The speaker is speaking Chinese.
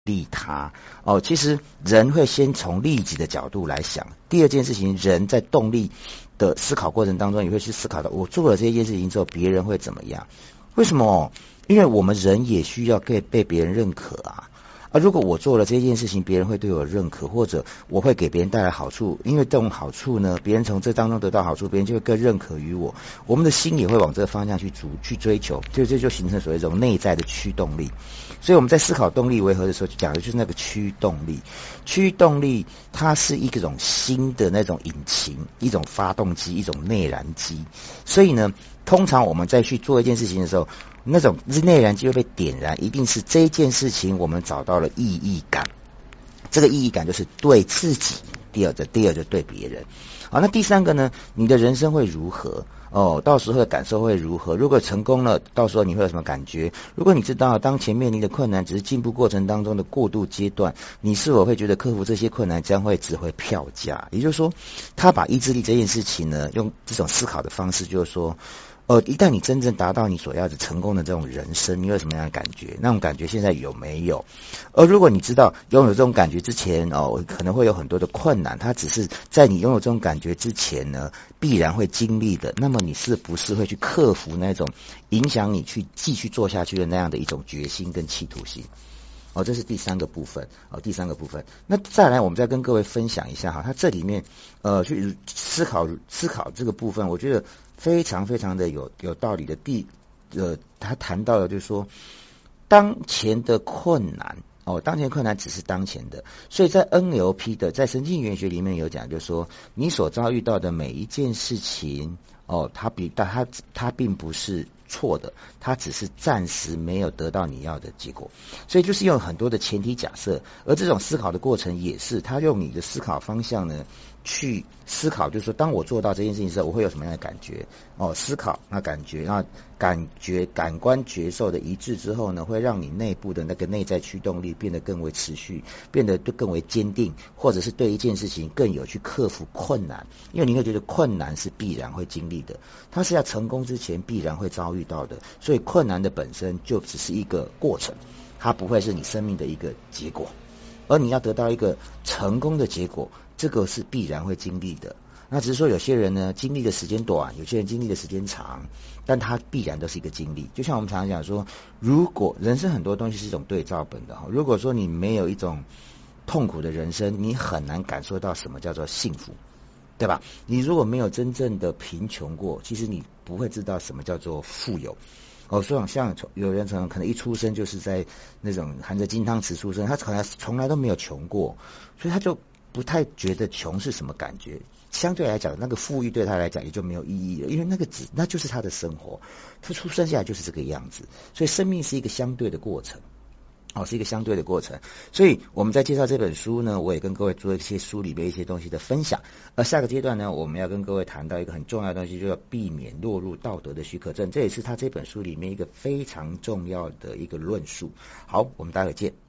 利他。其实人会先从利己的角度来想。第二件事情，人在动力的思考过程当中，也会去思考到，我做了这件事情之后，别人会怎么样？为什么？因为我们人也需要被别人认可啊。如果我做了这件事情，别人会对我认可，或者我会给别人带来好处，因为这种好处呢，别人从这当中得到好处，别人就会更认可于我，我们的心也会往这个方向去追求，这就形成所谓一种内在的驱动力。所以我们在思考动力为何的时候，讲的就是那个驱动力。驱动力它是一种新的那种引擎，一种发动机，一种内燃机。所以呢，通常我们在去做一件事情的时候，那种内燃机会被点燃，一定是这一件事情我们找到了意义感。这个意义感就是对自己，第二就对别人。好，那第三个呢？你的人生会如何？到时候的感受会如何？如果成功了，到时候你会有什么感觉？如果你知道当前面临的困难只是进步过程当中的过渡阶段，你是否会觉得克服这些困难将会值回票价？也就是说，他把意志力这件事情呢，用这种思考的方式，就是说，一旦你真正达到你所要的成功的这种人生，你有什么样的感觉？那种感觉现在有没有？如果你知道拥有这种感觉之前，可能会有很多的困难，它只是在你拥有这种感觉之前呢，必然会经历的。那么你是不是会去克服那种影响你去继续做下去的那样的一种决心跟企图心？这是第三个部分。那再来，我们再跟各位分享一下哈，它这里面去思考这个部分，我觉得非常非常的有道理的。他谈到了就是说，当前的困难。当前的困难只是当前的，所以在 NLP 的在神经语言学里面有讲，就是说你所遭遇到的每一件事情，它并不是错的，它只是暂时没有得到你要的结果。所以就是用很多的前提假设，而这种思考的过程也是他用你的思考方向呢去思考，就是说当我做到这件事情的时候，我会有什么样的感觉？思考那感觉，那感官觉受的一致之后呢，会让你内部的那个内在驱动力变得更为持续，变得更为坚定，或者是对一件事情更有去克服困难。因为你会觉得困难是必然会经历的，它是要成功之前必然会遭遇到的，所以困难的本身就只是一个过程，它不会是你生命的一个结果。而你要得到一个成功的结果，这个是必然会经历的。那只是说有些人呢经历的时间短，有些人经历的时间长，但它必然都是一个经历。就像我们常常讲说，如果人生很多东西是一种对照本的，如果说你没有一种痛苦的人生，你很难感受到什么叫做幸福，对吧？你如果没有真正的贫穷过，其实你不会知道什么叫做富有。所以像有人可能一出生就是在那种含着金汤匙出生，他可能从来都没有穷过，所以他就不太觉得穷是什么感觉。相对来讲，那个富裕对他来讲也就没有意义了，因为那就是他的生活，他出生下来就是这个样子。所以生命是一个相对的过程。是一个相对的过程。所以我们在介绍这本书呢，我也跟各位做一些书里面一些东西的分享。而下个阶段呢，我们要跟各位谈到一个很重要的东西，就要避免落入道德的许可证，这也是他这本书里面一个非常重要的一个论述。好，我们待会见。